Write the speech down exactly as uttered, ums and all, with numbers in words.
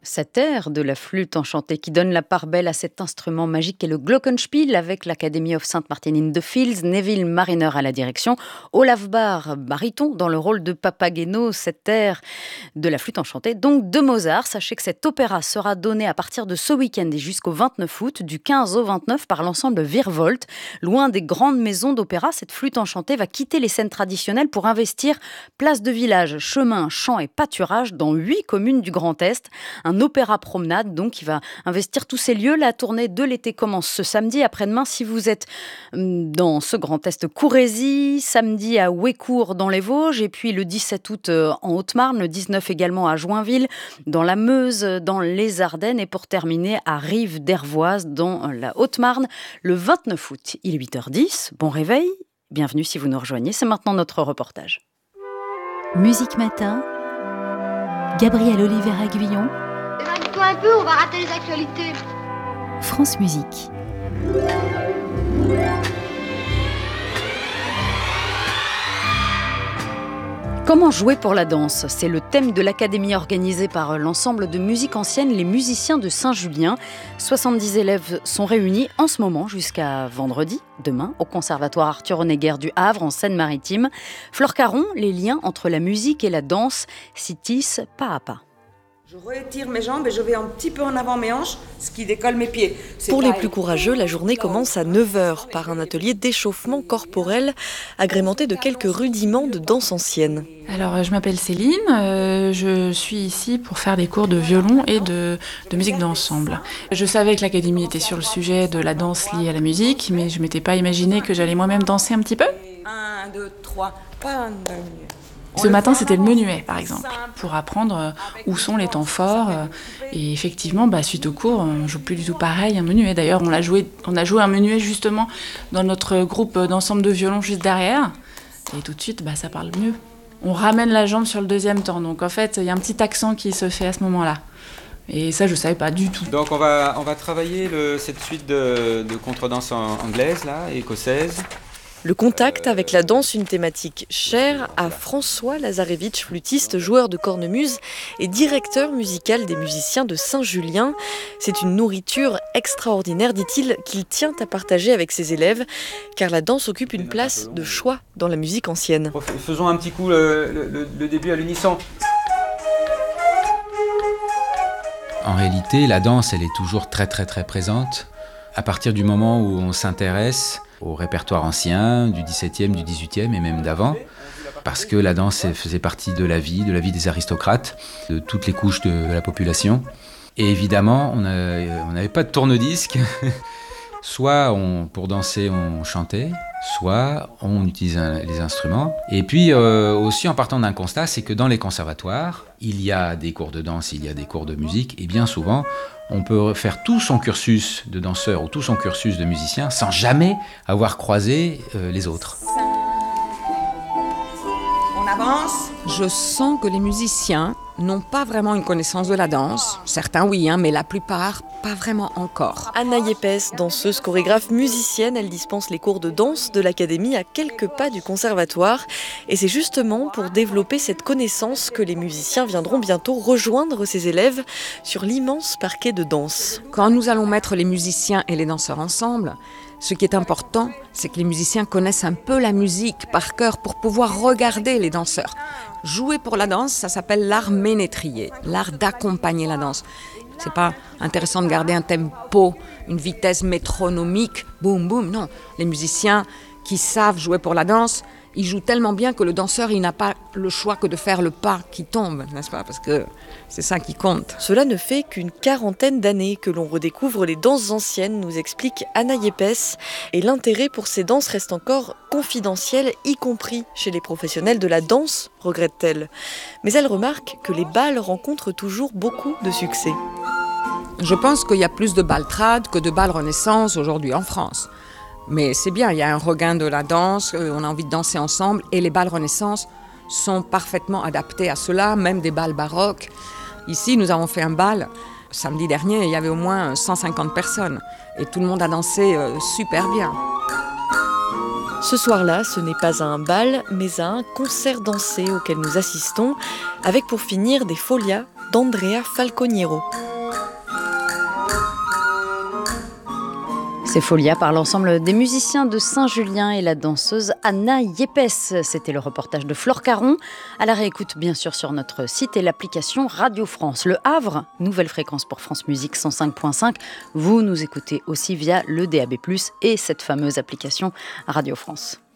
Cet air de la flûte enchantée qui donne la part belle à cet instrument magique est le Glockenspiel avec l'Academy of Saint Martin in the Fields, Neville Mariner à la direction, Olaf Barr, baryton dans le rôle de Papageno, cet air de la flûte enchantée, donc de Mozart. Sachez que cet opéra sera donné à partir de ce week-end et jusqu'au vingt-neuf août, du quinze au vingt-neuf par l'ensemble Virvolt. Loin des grandes maisons d'opéra, cette flûte enchantée va quitter les scènes traditionnelles pour investir place de village, chemin, champs et pâturages dans huit communes du Grand Est. Un opéra promenade, donc, qui va investir tous ces lieux. La tournée de l'été commence ce samedi après-demain. Si vous êtes dans ce Grand Est, Courésy, samedi à Ouécourt dans les Vosges, et puis le dix-sept août en Haute-Marne, le dix-neuf également à Joinville, dans la Meuse, dans les Ardennes, et pour terminer à Rive d'Hervoise, dans la Haute-Marne, le vingt-neuf août. Il est huit heures dix. Bon réveil. Bienvenue si vous nous rejoignez. C'est maintenant notre reportage. Musique Matin, Gabriel Oliveira-Guillon. Éloigne-toi un peu, on va rater les actualités. France Musique. Comment jouer pour la danse ? C'est le thème de l'académie organisée par l'ensemble de musique ancienne, les musiciens de Saint-Julien. soixante-dix élèves sont réunis en ce moment jusqu'à vendredi, demain, au conservatoire Arthur Honegger du Havre, en Seine-Maritime. Flore Caron, les liens entre la musique et la danse s'y tissent pas à pas. Je retire mes jambes et je vais un petit peu en avant mes hanches, ce qui décolle mes pieds. C'est Pour les pareil. plus courageux, la journée commence à neuf heures par un atelier d'échauffement corporel agrémenté de quelques rudiments de danse ancienne. Alors, je m'appelle Céline, euh, je suis ici pour faire des cours de violon et de, de musique d'ensemble. Je savais que l'académie était sur le sujet de la danse liée à la musique, mais je ne m'étais pas imaginé que j'allais moi-même danser un petit peu. Un, deux, trois, pas de... Ce matin, c'était le menuet, par exemple, pour apprendre où sont les temps forts. Et effectivement, bah, suite au cours, on ne joue plus du tout pareil un menuet. D'ailleurs, on a joué, on a joué un menuet justement dans notre groupe d'ensemble de violon juste derrière. Et tout de suite, bah, ça parle mieux. On ramène la jambe sur le deuxième temps. Donc en fait, il y a un petit accent qui se fait à ce moment-là. Et ça, je ne savais pas du tout. Donc on va, on va travailler le, cette suite de, de contredanse anglaise, là, écossaise. Le contact avec la danse, une thématique chère à François Lazarevitch, flûtiste, joueur de cornemuse et directeur musical des musiciens de Saint-Julien. C'est une nourriture extraordinaire, dit-il, qu'il tient à partager avec ses élèves, car la danse occupe une place de choix dans la musique ancienne. Faisons un petit coup le, le, le début à l'unisson. En réalité, la danse, elle est toujours très très très présente. À partir du moment où on s'intéresse au répertoire ancien, du dix-septième, du dix-huitième et même d'avant, parce que la danse faisait partie de la vie, de la vie des aristocrates, de toutes les couches de la population. Et évidemment, on n'avait pas de tourne-disque. Soit on, pour danser, on chantait, soit on utilisait les instruments. Et puis euh, aussi en partant d'un constat, c'est que dans les conservatoires, il y a des cours de danse, il y a des cours de musique, et bien souvent, on peut faire tout son cursus de danseur ou tout son cursus de musicien sans jamais avoir croisé euh, les autres. On avance. Je sens que les musiciens n'ont pas vraiment une connaissance de la danse. Certains oui, hein, mais la plupart, pas vraiment encore. Anna Yepes, danseuse, chorégraphe, musicienne, elle dispense les cours de danse de l'académie à quelques pas du conservatoire. Et c'est justement pour développer cette connaissance que les musiciens viendront bientôt rejoindre ses élèves sur l'immense parquet de danse. Quand nous allons mettre les musiciens et les danseurs ensemble, ce qui est important, c'est que les musiciens connaissent un peu la musique par cœur pour pouvoir regarder les danseurs. Jouer pour la danse, ça s'appelle l'art ménétrier, l'art d'accompagner la danse. C'est pas intéressant de garder un tempo, une vitesse métronomique, boum boum, non. Les musiciens qui savent jouer pour la danse, ils jouent tellement bien que le danseur, il n'a pas le choix que de faire le pas qui tombe, n'est-ce pas ? Parce que c'est ça qui compte. Cela ne fait qu'une quarantaine d'années que l'on redécouvre les danses anciennes, nous explique Anna Yepes. Et l'intérêt pour ces danses reste encore confidentiel, y compris chez les professionnels de la danse, regrette-t-elle. Mais elle remarque que les bals rencontrent toujours beaucoup de succès. Je pense qu'il y a plus de bals trad que de bals renaissance aujourd'hui en France. Mais c'est bien, il y a un regain de la danse, on a envie de danser ensemble et les bals Renaissance sont parfaitement adaptés à cela, même des bals baroques. Ici, nous avons fait un bal, samedi dernier, il y avait au moins cent cinquante personnes et tout le monde a dansé euh, super bien. Ce soir-là, ce n'est pas à un bal, mais à un concert dansé auquel nous assistons, avec pour finir des folias d'Andrea Falconiero. C'est Folia par l'ensemble des musiciens de Saint-Julien et la danseuse Anna Yepes. C'était le reportage de Flore Caron. À la réécoute, bien sûr, sur notre site et l'application Radio France. Le Havre, nouvelle fréquence pour France Musique cent cinq virgule cinq. Vous nous écoutez aussi via le D A B plus, et cette fameuse application Radio France.